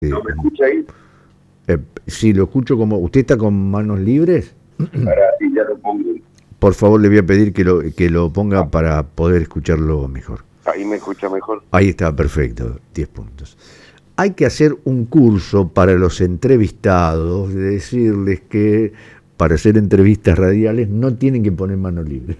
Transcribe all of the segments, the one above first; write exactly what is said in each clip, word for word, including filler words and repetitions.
¿No me escucha ahí? Eh, si lo escucho como... ¿Usted está con manos libres? Para y ya lo pongo. Por favor, le voy a pedir que lo, que lo ponga Ah, para poder escucharlo mejor. ahí me escucha mejor. Ahí está, perfecto, diez puntos. Hay que hacer un curso para los entrevistados, de decirles que para hacer entrevistas radiales no tienen que poner mano libre.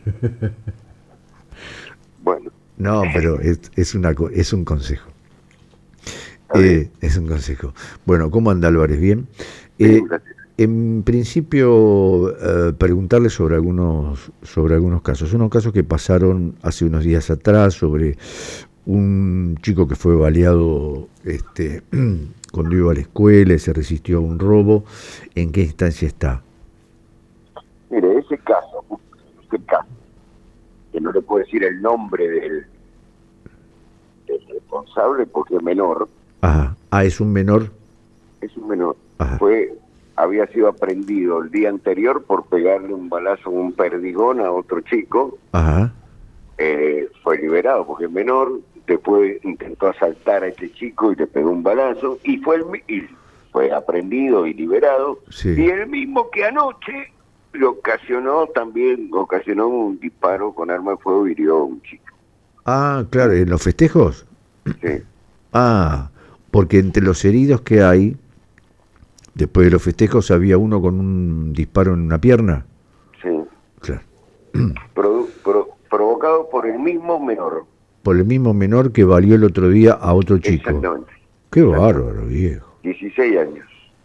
Bueno, No, pero es, es, una, es un consejo. está bien. Eh, es un consejo. Bueno, ¿cómo anda Álvarez? ¿Bien? Bien, Eh, gracias. en principio, eh, preguntarle sobre algunos, sobre algunos casos. Unos casos que pasaron hace unos días atrás sobre un chico que fue baleado este, cuando iba a la escuela y se resistió a un robo. ¿En qué instancia está? Mire, ese caso, ese caso, que no le puedo decir el nombre del, del responsable porque es menor, Ajá. Ah, es un menor. es un menor, Ajá. fue, había sido aprendido el día anterior por pegarle un balazo en un perdigón a otro chico. Ajá. Eh, fue liberado porque es menor, después intentó asaltar a este chico y le pegó un balazo y fue el, y fue aprendido y liberado, Sí. y el mismo que anoche le ocasionó también ocasionó un disparo con arma de fuego y hirió a un chico. Ah, claro, ¿en los festejos? Sí, Ah, porque entre los heridos que hay, después de los festejos había uno con un disparo en una pierna. sí. Claro. Produ- pro- provocado por el mismo menor. Por el mismo menor que valió el otro día a otro chico. Exactamente. Qué Exactamente. bárbaro, viejo. dieciséis años.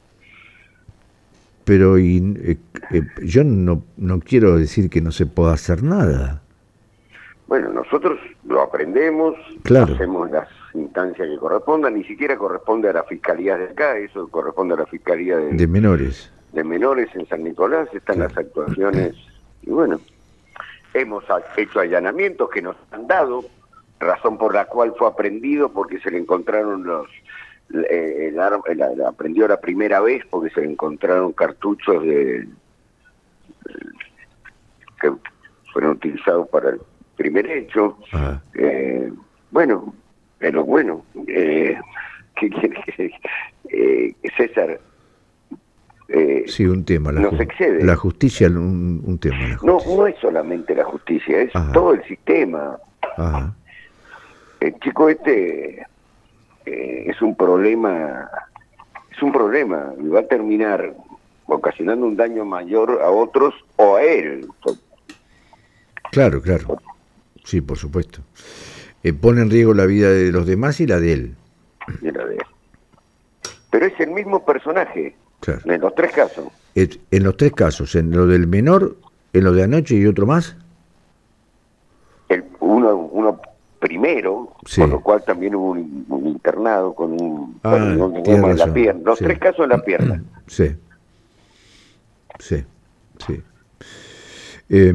Pero y, eh, eh, yo no, no quiero decir que no se pueda hacer nada. Bueno, nosotros lo aprendemos, Claro. hacemos las instancias que correspondan, ni siquiera corresponde a la fiscalía de acá, eso corresponde a la fiscalía de, De menores. de menores en San Nicolás, están Claro. las actuaciones, y bueno, hemos hecho allanamientos que nos han dado, razón por la cual fue aprendido, porque se le encontraron los, eh, el arma, la, la aprendió la primera vez, porque se le encontraron cartuchos de que fueron utilizados para el primer hecho. Ajá. Eh, bueno, pero bueno, eh, ¿qué quiere que eh, César? Eh, Sí, un tema. La, nos ju excede. la justicia, un, un tema. La No, justicia. no es solamente la justicia, es Ajá. todo el sistema. Ajá. El chico este eh, es un problema, es un problema, y va a terminar ocasionando un daño mayor a otros o a él. Claro, claro. Sí, por supuesto. Eh, pone en riesgo la vida de los demás y la de él. Y la de él. Pero es el mismo personaje, Claro. en los tres casos. Et, en los tres casos, en lo del menor, en lo de anoche y otro más. El, uno, uno primero, Sí. por lo cual también hubo un, un internado con un Ah, perdigón tiene en la razón. pierna. Los Sí. tres casos en la pierna. Sí. Sí. Sí. Eh,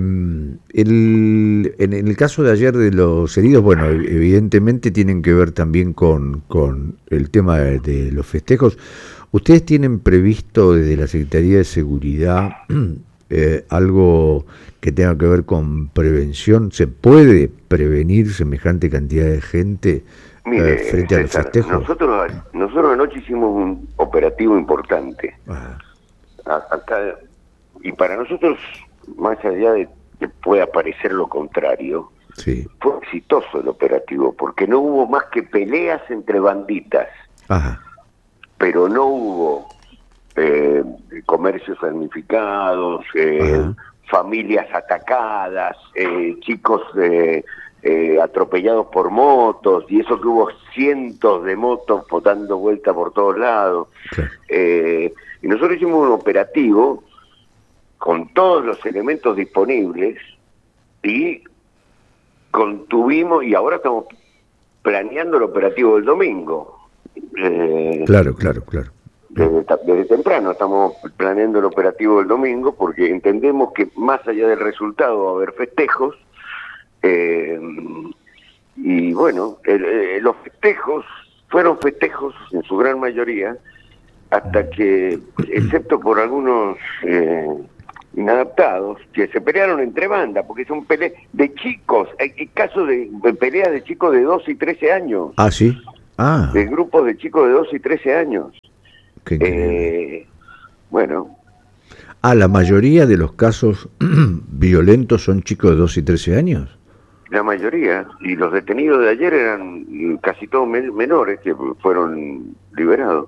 el, en el caso de ayer de los heridos, bueno, evidentemente tienen que ver también con, con el tema de, de los festejos. ¿Ustedes tienen previsto desde la Secretaría de Seguridad eh, algo que tenga que ver con prevención? ¿Se puede prevenir semejante cantidad de gente Mire, eh, frente a los César, festejos? nosotros, nosotros anoche hicimos un operativo importante. Ah, A- acá, y para nosotros, más allá de que pueda parecer lo contrario, sí. fue exitoso el operativo, porque no hubo más que peleas entre banditas, Ajá. pero no hubo eh, comercios damnificados, eh, Ajá. familias atacadas, eh, chicos eh, eh, atropellados por motos, y eso que hubo cientos de motos dando vuelta por todos lados. Claro. Eh, y nosotros hicimos un operativo con todos los elementos disponibles y contuvimos, y ahora estamos planeando el operativo del domingo. Eh, Claro, claro, claro. desde, desde temprano estamos planeando el operativo del domingo porque entendemos que más allá del resultado va a haber festejos, eh, y bueno, el, el, los festejos fueron festejos en su gran mayoría hasta que, excepto por algunos eh, inadaptados que se pelearon entre bandas, porque son peleas de chicos, hay, hay casos de, de peleas de chicos de doce y trece años. Ah, sí. Ah, de grupos de chicos de doce y trece años. qué increíble. Eh, bueno, Ah, la mayoría de los casos violentos son chicos de doce y trece años. la mayoría, y los detenidos de ayer eran casi todos men- menores que fueron liberados.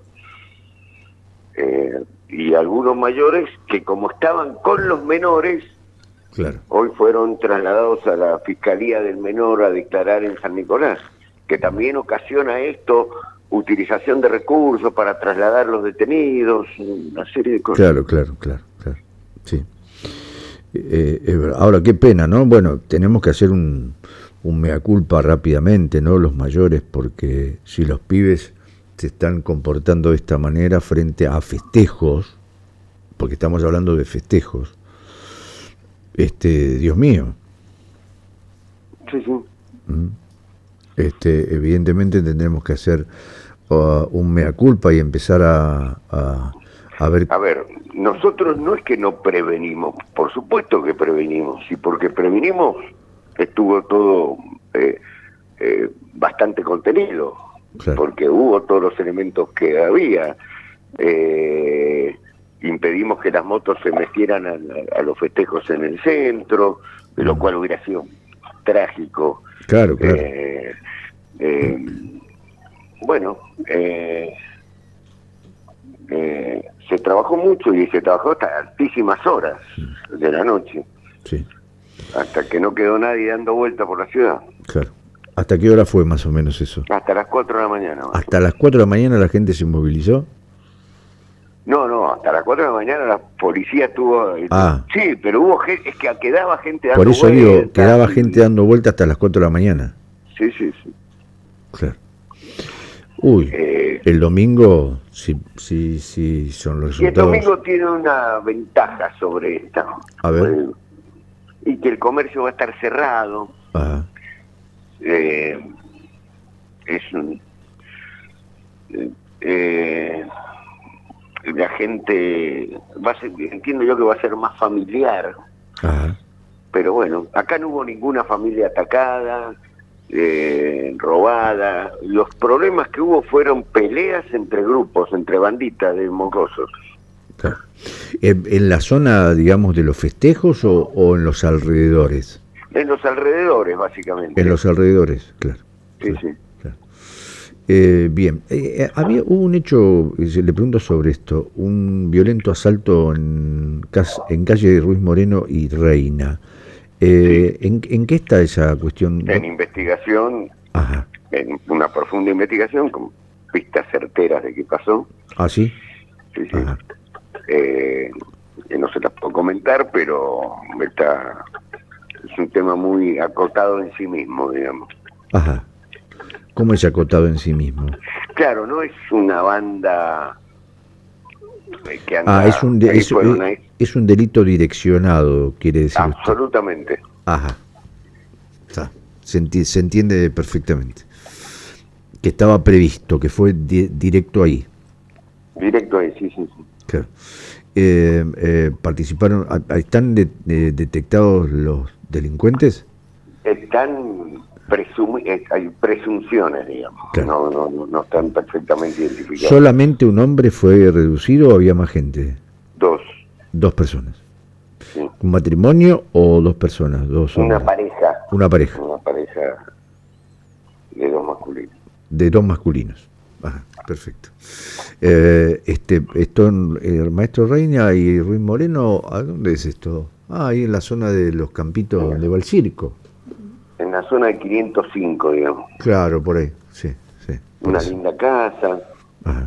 Eh, y algunos mayores que como estaban con los menores, Claro. hoy fueron trasladados a la Fiscalía del Menor a declarar en San Nicolás, que también ocasiona esto, utilización de recursos para trasladar los detenidos, una serie de cosas. Claro, claro, claro, claro. Sí. Eh, es verdad. Ahora, qué pena, ¿no? Bueno, tenemos que hacer un, un mea culpa rápidamente, ¿no? Los mayores, porque si los pibes se están comportando de esta manera frente a festejos, porque estamos hablando de festejos, este, Dios mío, Sí, sí. este, evidentemente tendremos que hacer uh, un mea culpa y empezar a, a, a ver. A ver, nosotros no es que no prevenimos, por supuesto que prevenimos, y porque prevenimos estuvo todo eh, eh, bastante contenido, Claro. porque hubo todos los elementos que había. Eh, impedimos que las motos se metieran a, a los festejos en el centro, de lo cual hubiera sido trágico. Claro, claro. Eh, eh, bueno, eh, eh, se trabajó mucho y se trabajó hasta altísimas horas de la noche, Sí, hasta que no quedó nadie dando vuelta por la ciudad. claro. ¿Hasta qué hora fue más o menos eso? Hasta las cuatro de la mañana. ¿Hasta las cuatro de la mañana la gente se movilizó? No, no, hasta las cuatro de la mañana la policía estuvo... Ah. Sí, pero hubo gente, es que quedaba gente dando Por eso vueltas. digo, quedaba y- gente dando vueltas hasta las cuatro de la mañana. Sí, sí, sí. Claro. Uy, Eh, el domingo, sí, sí, sí, son los y el resultados. domingo tiene una ventaja sobre esta. A ver. Eh, y que el comercio va a estar cerrado. Ajá. Eh, es un... eh, eh, la gente va a ser, entiendo yo que va a ser más familiar, Ajá. pero bueno, acá no hubo ninguna familia atacada, eh, robada. Los problemas que hubo fueron peleas entre grupos, entre banditas de mocosos. Claro. ¿En, en la zona, digamos, de los festejos o, o en los alrededores? En los alrededores, básicamente. En los alrededores, claro. Sí, sí. Claro. Eh, bien, eh, había hubo un hecho, eh, le pregunto sobre esto, un violento asalto en, cas- en calle Ruiz Moreno y Reina. Eh, ¿en, ¿En qué está esa cuestión? En investigación, Ajá. en una profunda investigación, con pistas certeras de qué pasó. ¿Ah, sí? Sí, sí. Ajá. Eh, que no se las puedo comentar, pero está, es un tema muy acotado en sí mismo, digamos. Ajá. ¿Cómo es acotado en sí mismo? Claro, no es una banda eh, que anda... Ah, es un, de- ahí es, fueron eh, ahí. es un delito direccionado, quiere decir usted. Absolutamente. Ajá. Está. Se, enti- se entiende perfectamente. Que estaba previsto, que fue di- directo ahí. Directo ahí, sí, sí, sí. Claro. Eh, eh, participaron, a- ¿están de- de- detectados los delincuentes? Están presumi eh, hay presunciones, digamos. Claro. No, no, no, no están perfectamente identificados. ¿Solamente un hombre fue reducido o había más gente? Dos. Dos personas. Sí. ¿Un matrimonio o dos personas? Dos Una hombres. pareja. Una pareja. Una pareja de dos masculinos. De dos masculinos. Ajá, perfecto. Eh, este, esto, el maestro Reina y Ruiz Moreno, ¿a dónde es esto? Ah, ahí en la zona de los campitos donde va el circo. En la zona de quinientos cinco, digamos. Claro, por ahí, sí, sí. por Una eso. linda casa. Ajá.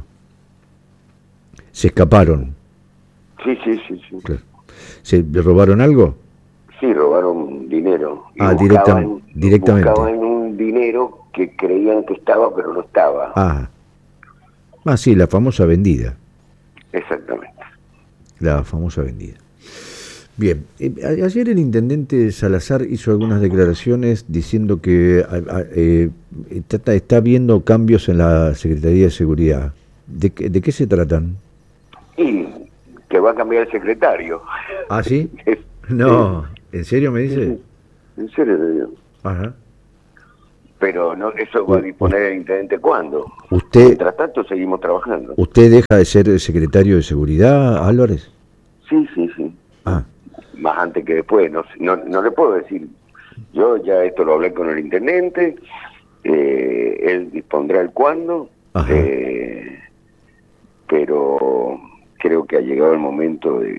Se escaparon. Sí, sí, sí, sí. Claro. ¿Se le robaron algo? Sí, robaron dinero. Y Ah, buscaban, directam- directamente. buscaban un dinero que creían que estaba, pero no estaba. Ah. Ah, sí, la famosa vendida. Exactamente. La famosa vendida. Bien, eh, a- ayer el intendente Salazar hizo algunas declaraciones diciendo que a- a- eh, está, está viendo cambios en la Secretaría de Seguridad. ¿De, qué- de qué se tratan? Y que va a cambiar el secretario. ¿Ah, sí? Es- No, ¿en serio me dice? En serio te digo. Ajá. pero no, eso va a disponer el intendente cuándo. Usted, Mientras tanto seguimos trabajando. ¿Usted deja de ser secretario de Seguridad, Álvarez? Sí, sí, sí. Ah. Más antes que después, no, no, no le puedo decir. Yo ya esto lo hablé con el intendente, eh, él dispondrá el cuándo, eh, pero creo que ha llegado el momento de,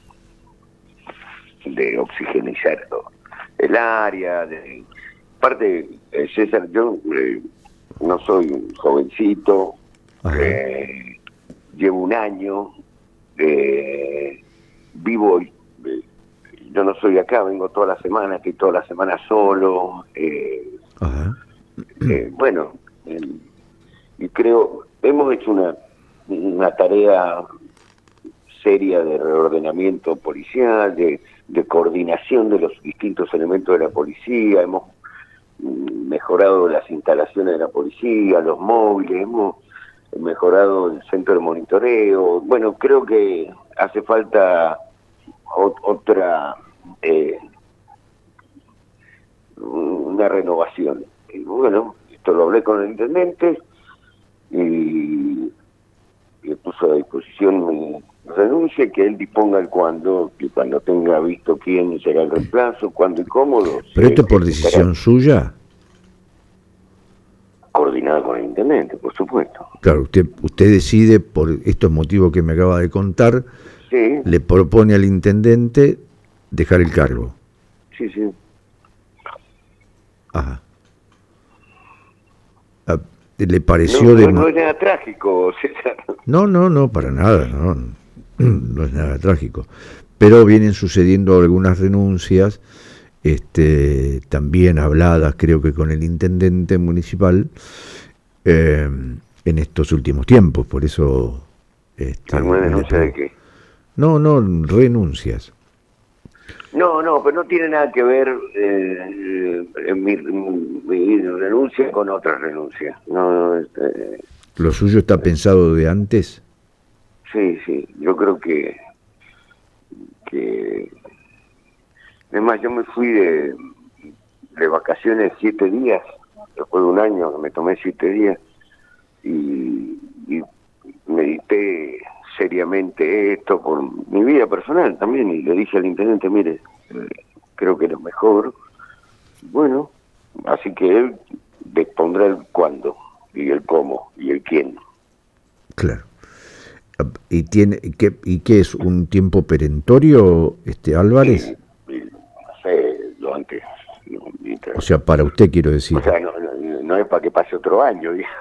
de oxigenizar el área. De, aparte, eh, César, yo eh, no soy un jovencito, eh, llevo un año, eh, vivo, eh, yo no soy de acá, vengo toda la semana, estoy toda la semana solo, eh, eh, bueno, eh, y creo, hemos hecho una, una tarea seria de reordenamiento policial, de, de coordinación de los distintos elementos de la policía, hemos mejorado las instalaciones de la policía, los móviles, hemos mejorado el centro de monitoreo. Bueno, creo que hace falta ot otra eh, una renovación. Y bueno, esto lo hablé con el intendente y le puso a disposición mi renuncia, que él disponga el cuándo, que cuando tenga visto quién será el reemplazo, cuándo y cómo. ¿Pero esto por decisión suya? Coordinada con el intendente, por supuesto. Claro, usted usted decide, por estos motivos que me acaba de contar, sí. Le propone al intendente dejar el cargo. Sí, sí. Ajá. ¿Le pareció no, de no, no es nada trágico, César. No, no, no, para nada, no, no es nada trágico. Pero vienen sucediendo algunas renuncias, este, también habladas, creo que con el intendente municipal, eh, en estos últimos tiempos, por eso... Este, ¿Alguna denuncia de qué? No, no, renuncias. No, no, pero no tiene nada que ver eh, eh, mi, mi renuncia con otras renuncias. No, este, ¿Lo suyo está pensado de antes? Sí, sí, yo creo que... que además, yo me fui de, de vacaciones siete días, después de un año que me tomé siete días, y, y medité seriamente esto por mi vida personal también, y le dije al intendente, mire, eh, creo que es lo mejor. Bueno, así que él dispondrá el cuándo, y el cómo, y el quién. Claro. ¿Y tiene qué, y qué es un tiempo perentorio, este Álvarez? Y, y, no sé, lo antes. No, mientras, o sea, para usted quiero decir. O sea, no, no, no es para que pase otro año, digo.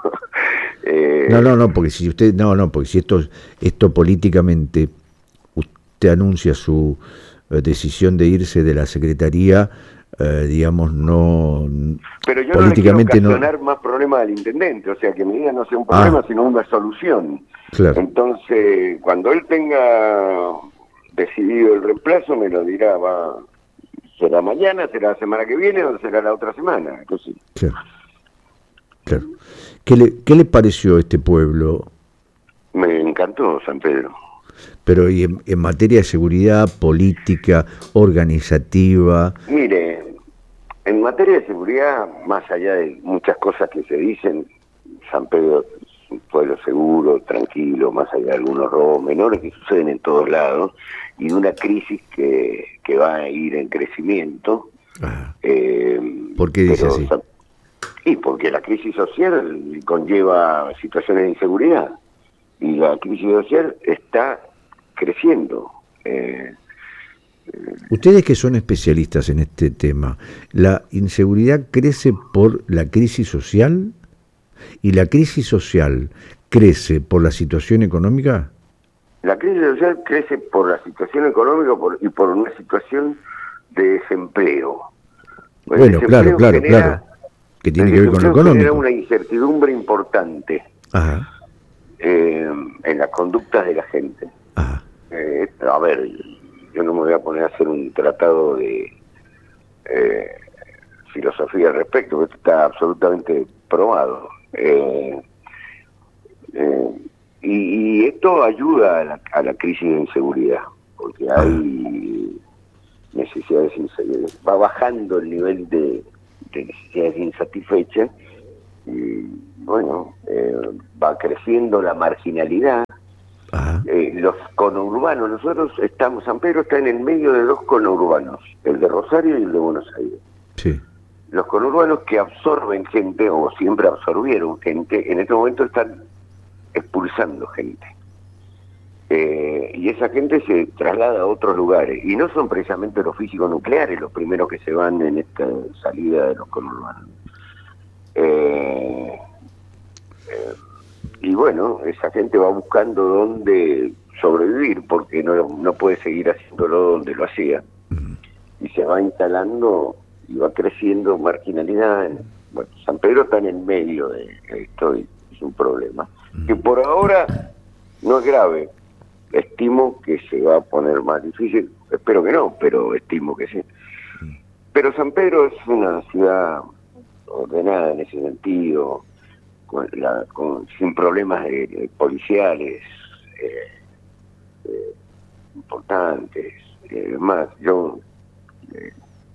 eh, no, no, no, porque si usted, no, no, porque si esto, esto políticamente, usted anuncia su eh, decisión de irse de la secretaría, eh, digamos, no... Pero yo políticamente no le quiero ocasionar no... más problemas al intendente, o sea, que mi vida no sea un problema, ah. sino una solución. Claro. Entonces, cuando él tenga decidido el reemplazo, me lo dirá, va, será mañana, será la semana que viene o será la otra semana. Entonces, claro. Claro. ¿Qué le, qué le pareció este pueblo? Me encantó San Pedro. Pero ¿y en, en materia de seguridad, política, organizativa? Mire, en materia de seguridad, más allá de muchas cosas que se dicen, San Pedro es un pueblo seguro, tranquilo, más allá de algunos robos menores que suceden en todos lados, y de una crisis que, que va a ir en crecimiento. Eh, ¿Por qué dice así? Y porque la crisis social conlleva situaciones de inseguridad, y la crisis social está creciendo. Eh, Ustedes que son especialistas en este tema, ¿la inseguridad crece por la crisis social? ¿Y la crisis social crece por la situación económica? La crisis social crece por la situación económica por, y por una situación de desempleo. Bueno, el desempleo claro, claro, genera, claro, que tiene que ver con lo económico. Genera una incertidumbre importante. Ajá. Eh, en las conductas de la gente. Ajá. Eh, a ver, yo no me voy a poner a hacer un tratado de eh, filosofía al respecto, porque esto está absolutamente probado. Eh, eh, y, y esto ayuda a la, a la crisis de inseguridad, porque hay necesidades, va bajando el nivel de, de necesidades insatisfechas, y bueno, eh, va creciendo la marginalidad. Eh, los conurbanos, nosotros estamos, San Pedro está en el medio de dos conurbanos, el de Rosario y el de Buenos Aires. Sí. Los conurbanos que absorben gente, o siempre absorbieron gente, en este momento están expulsando gente. Eh, y esa gente se traslada a otros lugares, y no son precisamente los físicos nucleares los primeros que se van en esta salida de los conurbanos. Eh, eh, y bueno, esa gente va buscando dónde sobrevivir, porque no, no puede seguir haciéndolo donde lo hacía. Y se va instalando y va creciendo marginalidad. Bueno, San Pedro está en el medio de esto y es un problema. Que por ahora no es grave. Estimo que se va a poner más difícil. Espero que no, pero estimo que sí. Pero San Pedro es una ciudad ordenada en ese sentido, con la, con, sin problemas de, de policiales eh, eh, importantes. Es más, yo eh,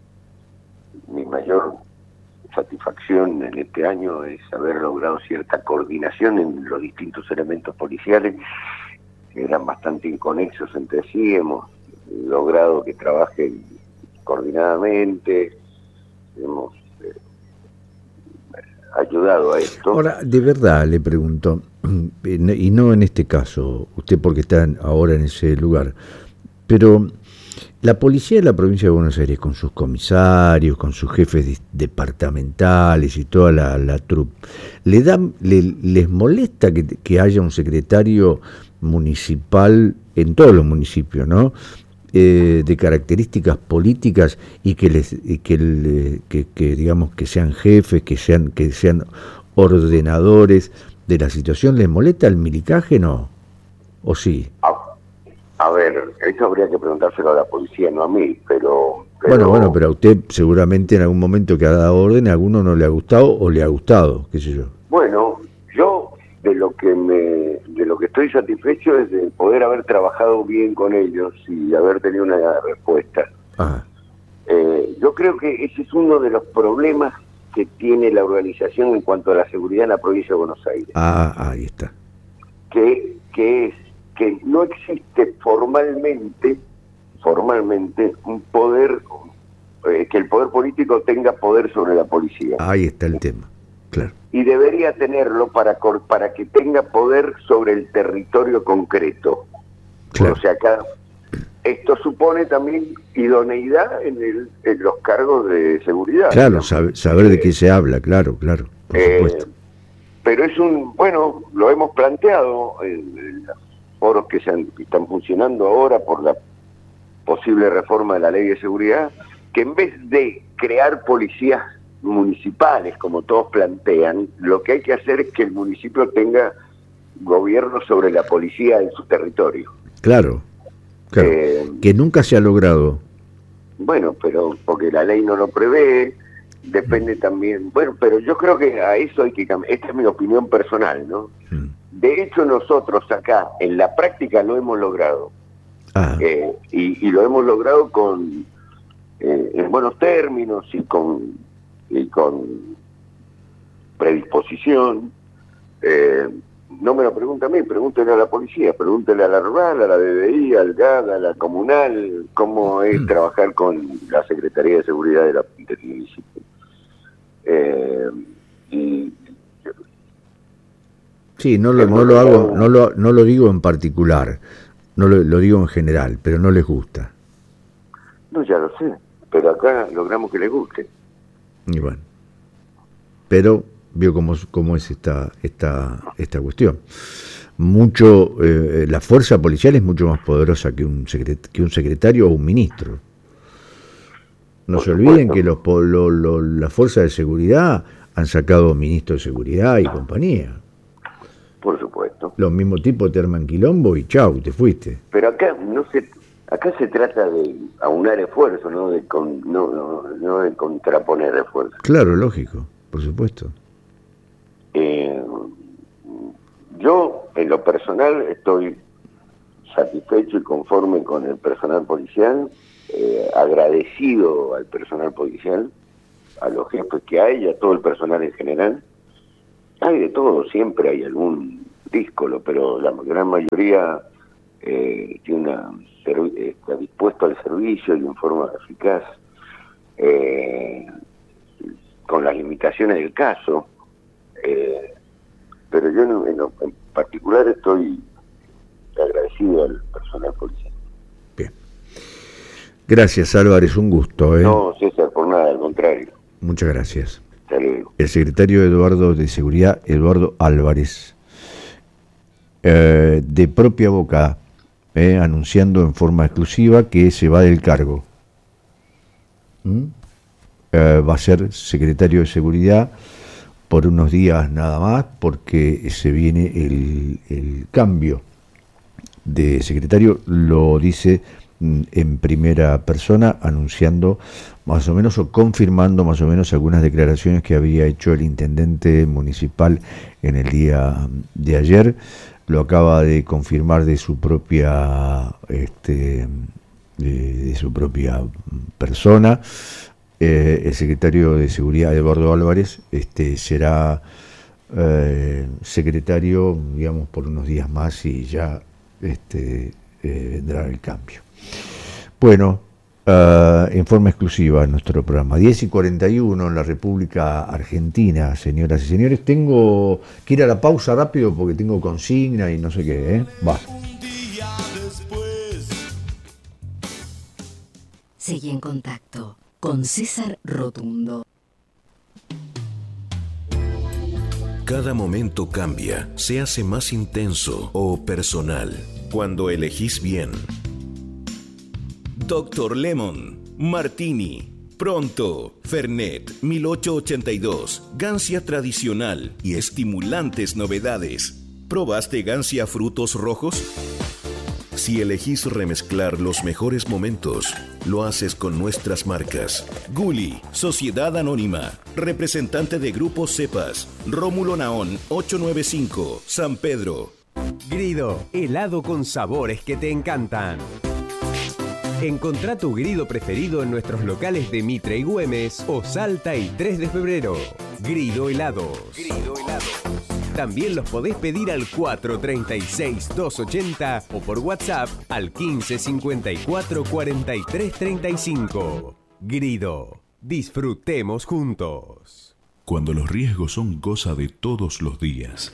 mi mayor satisfacción en este año es haber logrado cierta coordinación en los distintos elementos policiales que eran bastante inconexos entre sí. Hemos logrado que trabajen coordinadamente, hemos eh, ayudado a esto. Ahora, de verdad le pregunto, y no en este caso, usted porque está ahora en ese lugar, pero la policía de la provincia de Buenos Aires, con sus comisarios, con sus jefes departamentales y toda la, la trupe, ¿le dan, le, les molesta que, que haya un secretario municipal en todos los municipios, ¿no? Eh, de características políticas y que les y que, le, que, que digamos que sean jefes, que sean que sean ordenadores de la situación? ¿Les molesta el milicaje, no? ¿O sí? A, a ver, eso habría que preguntárselo a la policía, no a mí, pero, pero... Bueno, bueno, pero a usted seguramente en algún momento que ha dado orden, a alguno no le ha gustado o le ha gustado, qué sé yo. Bueno, yo de lo que me de lo que estoy satisfecho es de poder haber trabajado bien con ellos y haber tenido una respuesta. Ajá. Eh, yo creo que ese es uno de los problemas que tiene la organización en cuanto a la seguridad en la provincia de Buenos Aires. Ah, ahí está. Que, que es que no existe formalmente, formalmente un poder, eh, que el poder político tenga poder sobre la policía. Ahí está el tema, claro. Y debería tenerlo para, para que tenga poder sobre el territorio concreto. Claro. O sea, acá esto supone también idoneidad en, el, en los cargos de seguridad. Claro, ¿no? saber, saber eh, de qué se habla, claro, claro, por eh, supuesto. Pero es un, bueno, lo hemos planteado en, en los foros que, se han, que están funcionando ahora por la posible reforma de la ley de seguridad, que en vez de crear policías municipales, como todos plantean, lo que hay que hacer es que el municipio tenga gobierno sobre la policía en su territorio. Claro, claro. Eh, que nunca se ha logrado. Bueno, pero porque la ley no lo prevé, depende mm. también, bueno, pero yo creo que a eso hay que cambiar. Esta es mi opinión personal, ¿no? Mm. De hecho, nosotros acá, en la práctica, lo hemos logrado. Ah. Eh, y, y lo hemos logrado con eh, en buenos términos y con y con predisposición. Eh, no me lo pregunta a mí, pregúntele a la policía, pregúntele a la rural, a la B B I, al G A D, a la comunal, cómo es trabajar con la Secretaría de Seguridad de la, del municipio. Eh, y, sí, no lo, no lo hago, no lo, no lo digo en particular, no lo, lo digo en general, pero no les gusta. No, ya lo sé, pero acá logramos que les guste. Y bueno, pero vio cómo, cómo es esta, esta, esta cuestión. Mucho, eh, la fuerza policial es mucho más poderosa que un, secret, que un secretario o un ministro. No Por se supuesto. olviden que los, lo, lo, la fuerza de seguridad han sacado ministros de seguridad y compañía. Por supuesto. Los mismos tipos te arman quilombo y chau, te fuiste. Pero acá no se... Acá se trata de aunar esfuerzos, no de, con, no, no, no de contraponer esfuerzos. Claro, lógico, por supuesto. Eh, yo, en lo personal, estoy satisfecho y conforme con el personal policial, eh, agradecido al personal policial, a los jefes que hay, a todo el personal en general. Hay de todo, siempre hay algún díscolo, pero la gran mayoría eh, tiene una, está dispuesto al servicio y en forma eficaz, eh, con las limitaciones del caso. Eh, pero yo en, en, en particular estoy agradecido al personal policial. Bien. Gracias, Álvarez, un gusto. ¿eh? No, César, por nada, al contrario. Muchas gracias. Hasta luego. El secretario Eduardo de Seguridad, Eduardo Álvarez, eh, de propia boca, eh, anunciando en forma exclusiva que se va del cargo. ¿Mm? Eh, va a ser secretario de Seguridad por unos días nada más, porque se viene el, el cambio de secretario, lo dice en primera persona, anunciando más o menos o confirmando más o menos algunas declaraciones que había hecho el intendente municipal en el día de ayer. Lo acaba de confirmar de su propia este, de, de su propia persona. Eh, el secretario de Seguridad, Eduardo Álvarez, este, será eh, secretario, digamos, por unos días más y ya este, eh, vendrá el cambio. Bueno, uh, en forma exclusiva en nuestro programa. diez y cuarenta y uno en la República Argentina, señoras y señores. Tengo que ir a la pausa rápido porque tengo consigna y no sé qué, ¿eh? Va. Seguí en contacto con César Rotundo. Cada momento cambia, se hace más intenso o personal cuando elegís bien. Doctor Lemon, Martini, Pronto, Fernet, mil ochocientos ochenta y dos, Gancia tradicional y estimulantes novedades. ¿Probaste Gancia frutos rojos? Si elegís remezclar los mejores momentos, lo haces con nuestras marcas. Gulli, Sociedad Anónima, representante de Grupo Cepas, Rómulo Naón ochocientos noventa y cinco, San Pedro. Grido, helado con sabores que te encantan. Encontrá tu Grido preferido en nuestros locales de Mitre y Güemes o Salta y tres de febrero. Grido Helados. Grido Helados. También los podés pedir al cuatro treinta y seis, doscientos ochenta o por WhatsApp al quince cincuenta y cuatro cuarenta y tres treinta y cinco. Grido. Disfrutemos juntos. Cuando los riesgos son cosa de todos los días,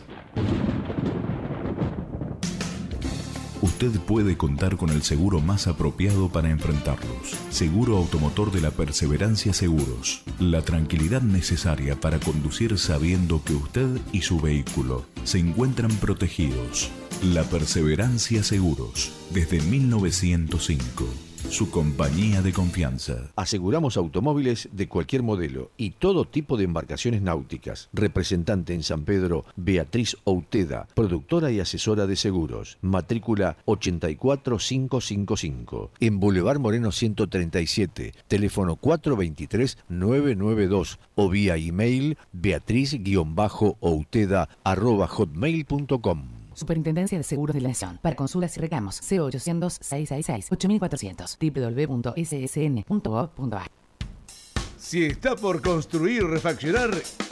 usted puede contar con el seguro más apropiado para enfrentarlos. Seguro Automotor de la Perseverancia Seguros. La tranquilidad necesaria para conducir sabiendo que usted y su vehículo se encuentran protegidos. La Perseverancia Seguros, desde mil novecientos cinco. Su compañía de confianza. Aseguramos automóviles de cualquier modelo y todo tipo de embarcaciones náuticas. Representante en San Pedro, Beatriz Outeda, productora y asesora de seguros. Matrícula ochenta y cuatro mil quinientos cincuenta y cinco. En Boulevard Moreno ciento treinta y siete. Teléfono cuatro veintitrés, novecientos noventa y dos o vía email beatriz-outeda arroba hotmail punto com. Superintendencia de Seguros de la Nación. Para consultas y reclamos, cero ochocientos, seiscientos sesenta y seis, ocho mil cuatrocientos, doble u doble u doble u punto ese ese ene punto gov punto a r. Si está por construir o refaccionar,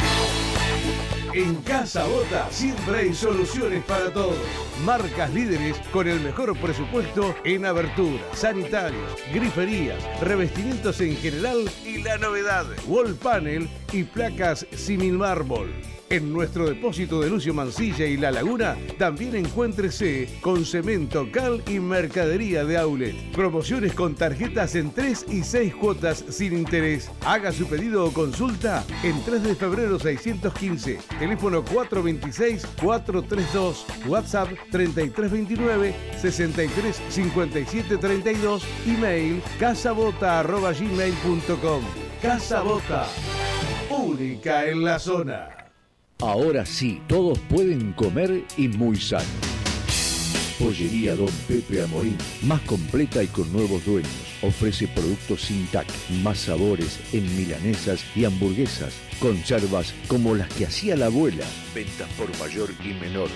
en Casa Bota siempre hay soluciones para todo. Marcas líderes con el mejor presupuesto en aberturas, sanitarios, griferías, revestimientos en general y la novedad, wall panel y placas Similmármol. En nuestro depósito de Lucio Mansilla y La Laguna también encuéntrese con cemento, cal y mercadería de outlet. Promociones con tarjetas en tres y seis cuotas sin interés. Haga su pedido o consulta en tres de febrero seiscientos quince. Teléfono cuatro veintiséis, cuatrocientos treinta y dos. WhatsApp treinta y tres veintinueve, sesenta y tres cincuenta y siete treinta y dos. Email casabota arroba gmail punto com. Casa Bota, única en la zona. Ahora sí, todos pueden comer y muy sano. Pollería Don Pepe Amorín, más completa y con nuevos dueños. Ofrece productos sin T A C, más sabores en milanesas y hamburguesas. Conservas como las que hacía la abuela. Ventas por mayor y menor.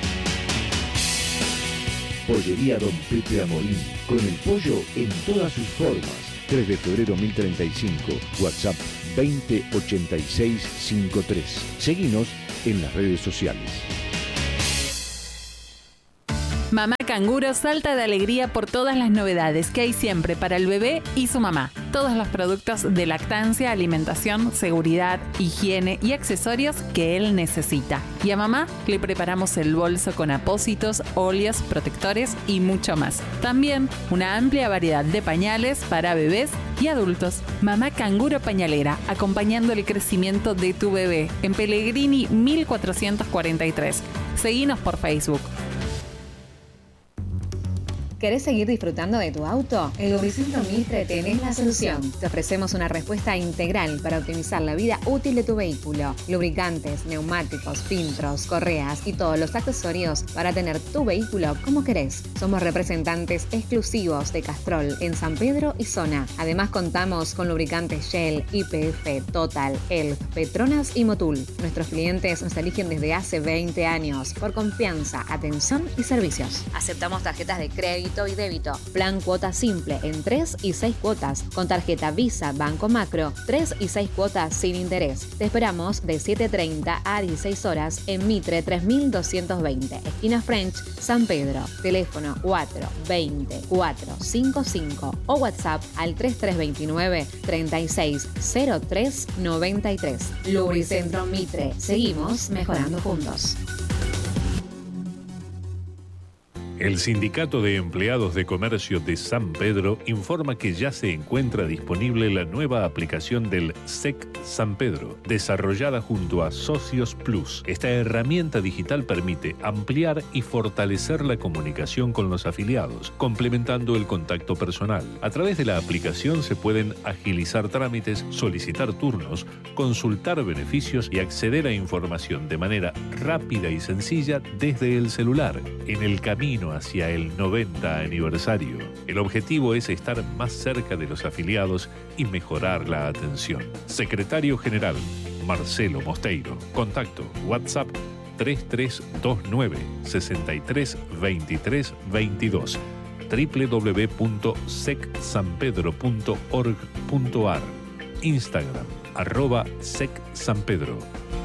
Pollería Don Pepe Amorín, con el pollo en todas sus formas. tres de febrero mil treinta y cinco, WhatsApp veinte ochenta y seis cincuenta y tres. Seguinos en las redes sociales. Mamá Canguro salta de alegría por todas las novedades que hay siempre para el bebé y su mamá. Todos los productos de lactancia, alimentación, seguridad, higiene y accesorios que él necesita. Y a mamá le preparamos el bolso con apósitos, óleos, protectores y mucho más. También una amplia variedad de pañales para bebés y adultos. Mamá Canguro Pañalera, acompañando el crecimiento de tu bebé. En Pellegrini mil cuatrocientos cuarenta y tres. Seguinos por Facebook. ¿Querés seguir disfrutando de tu auto? En Lubricentro Mitre tenés la solución. Te ofrecemos una respuesta integral para optimizar la vida útil de tu vehículo. Lubricantes, neumáticos, filtros, correas y todos los accesorios para tener tu vehículo como querés. Somos representantes exclusivos de Castrol en San Pedro y zona. Además contamos con lubricantes Shell, Y P F, Total, Elf, Petronas y Motul. Nuestros clientes nos eligen desde hace veinte años por confianza, atención y servicios. Aceptamos tarjetas de crédito y débito. Plan cuota simple en tres y seis cuotas. Con tarjeta Visa Banco Macro, tres y seis cuotas sin interés. Te esperamos de siete treinta a dieciséis horas en Mitre tres mil doscientos veinte, esquina French, San Pedro. Teléfono cuatro veinte cuatro cincuenta y cinco o WhatsApp al tres tres veintinueve treinta y seis cero tres noventa y tres. Lubricentro Mitre. Seguimos mejorando juntos. El Sindicato de Empleados de Comercio de San Pedro informa que ya se encuentra disponible la nueva aplicación del S E C San Pedro, desarrollada junto a Socios Plus. Esta herramienta digital permite ampliar y fortalecer la comunicación con los afiliados, complementando el contacto personal. A través de la aplicación se pueden agilizar trámites, solicitar turnos, consultar beneficios y acceder a información de manera rápida y sencilla desde el celular. En el camino hacia el noventa aniversario, el objetivo es estar más cerca de los afiliados y mejorar la atención. Secretario General Marcelo Mosteiro. Contacto WhatsApp tres tres dos nueve seis tres dos tres dos dos, doble u doble u doble u punto sec san pedro punto org punto a r, Instagram arroba secsanpedro.